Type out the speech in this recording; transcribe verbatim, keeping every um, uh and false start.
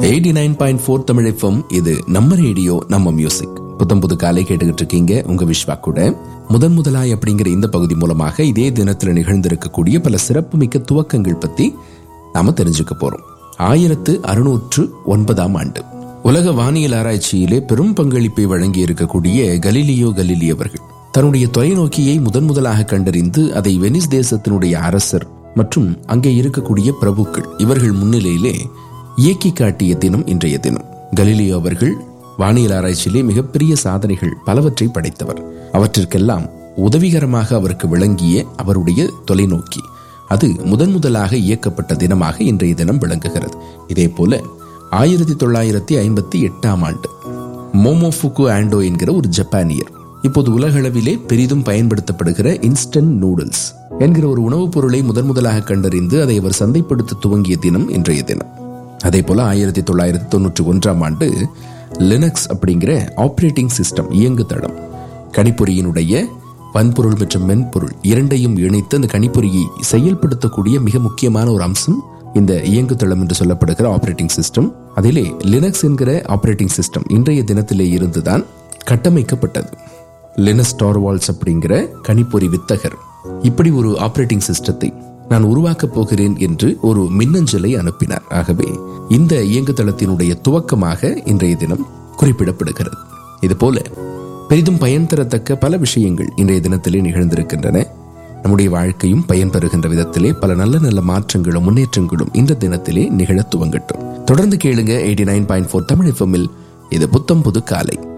Eighty nine point four Tamil FM. இது நம்ம radio, நம்ம மியூசிக். புத்தம் புது காலை கேட்டுக்கிட்டு இருக்கீங்க உங்க விஸ்வா கூட. முதன் முதலாய் அப்படிங்கிற இந்த பகுதி மூலமாக இதே தினத்துல நிகழ்ந்திருக்கக்கூடிய பல சிறப்புமிக்க துவக்கங்கள் பத்தி நாம தெரிஞ்சுக்க போறோம். ஆயிரத்து அறுநூற்று ஒன்பதாம் ஆண்டு உலக வானியல் ஆராய்ச்சியிலே பெரும் பங்களிப்பை வழங்கி இருக்கக்கூடிய கலீலியோ கலிலி அவர்கள் தன்னுடைய தொலைநோக்கியை முதன் முதலாக கண்டறிந்து அதை வெனிஸ் தேசத்தினுடைய அரசர் மற்றும் அங்கே இருக்கக்கூடிய பிரபுக்கள் இவர்கள் முன்னிலையிலே இயக்கி காட்டிய தினம் இன்றைய தினம். கலீலியோ அவர்கள் வானியல் ஆராய்ச்சியிலே மிகப்பெரிய சாதனைகள் பலவற்றை படைத்தவர். அவற்றிற்கெல்லாம் உதவிகரமாக அவருக்கு விளங்கிய அவருடைய தொலைநோக்கி அது முதன் முதலாக இயக்கப்பட்ட தினமாக இன்றைய தினம் விளங்குகிறது. இதே போல ஆயிரத்தி தொள்ளாயிரத்தி ஐம்பத்தி எட்டாம் ஆண்டு மோமோஃபுகு ஆண்டோ என்கிற ஒரு ஜப்பானியர் இப்போது உலகளவிலே பெரிதும் பயன்படுத்தப்படுகிற இன்ஸ்டன்ட் நூடுல்ஸ் என்கிற ஒரு உணவுப் பொருளை முதன் முதலாக கண்டறிந்து அதை அவர் சந்தைப்படுத்த துவங்கிய தினம் இன்றைய தினம். அதே போல ஆயிரத்தி தொள்ளாயிரத்தி தொண்ணூற்றி ஒன்றாம் ஆண்டு லினக்ஸ் அப்படிங்கிற ஆப்ரேட்டிங் சிஸ்டம் இயங்கு தளம் கணிப்பொறியினுடைய வன்பொருள் மற்றும் மென்பொருள் இரண்டையும் இணைத்து அந்த கணிப்பொறியை செயல்படுத்தக்கூடிய மிக முக்கியமான ஒரு அம்சம் இந்த இயங்குதளம் என்று சொல்லப்படுகிற ஆப்ரேட்டிங் சிஸ்டம். அதிலே லினக்ஸ் என்கிற ஆப்ரேட்டிங் சிஸ்டம் இன்றைய தினத்திலே இருந்துதான் கட்டமைக்கப்பட்டது. லினஸ் டார்வால்ஸ் அப்படிங்கிற கணிப்பொறி வித்தகர் இப்படி ஒரு ஆப்ரேட்டிங் சிஸ்டத்தை நான் உருவாக்கப் போகிறேன் என்று ஒரு மின்னஞ்சலை அனுப்பினார். ஆகவே இந்த இயங்குதளத்தினுடைய துவக்கமாக இன்றைய தினம் குறிப்பிடப்படுகிறது. இது போல பெரிதும் பயன் தரத்தக்க பல விஷயங்கள் இன்றைய தினத்திலே நிகழ்ந்திருக்கின்றன. நம்முடைய வாழ்க்கையும் பயன் பெறுகின்ற விதத்திலே பல நல்ல நல்ல மாற்றங்களும் முன்னேற்றங்களும் இந்த தினத்திலே நிகழ துவங்கட்டும். தொடர்ந்து கேளுங்க eighty nine point four Tamil எஃப்எம்மில். இது புத்தம் புது காலை.